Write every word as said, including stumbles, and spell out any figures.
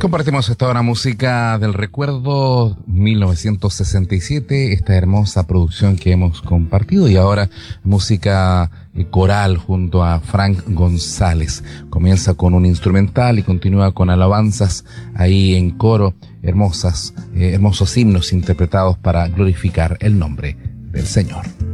Compartimos esta hora música del recuerdo mil novecientos sesenta y siete, esta hermosa producción que hemos compartido, y ahora música coral junto a Frank González. Comienza con un instrumental y continúa con alabanzas ahí en coro, hermosas, eh, hermosos himnos interpretados para glorificar el nombre del Señor.